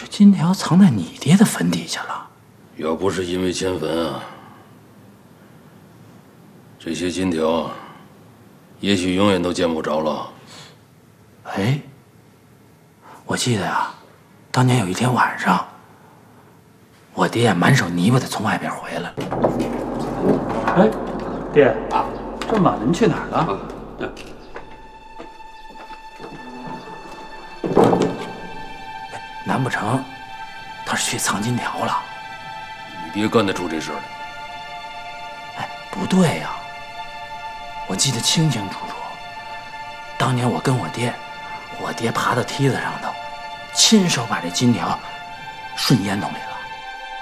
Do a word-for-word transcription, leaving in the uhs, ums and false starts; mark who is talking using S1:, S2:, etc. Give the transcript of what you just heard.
S1: 金条藏在你爹的坟底下了。
S2: 要不是因为迁坟啊，这些金条也许永远都见不着了。
S1: 哎，我记得呀，当年有一天晚上，我爹满手泥巴的从外边回来了。哎，爹啊，这么晚了，您去哪儿了？啊嗯难不成他是去藏金条了？
S2: 你爹干得出这事来？
S1: 哎，不对呀，我记得清清楚楚。当年我跟我爹，我爹爬到梯子上头，亲手把这金条顺烟囱里了。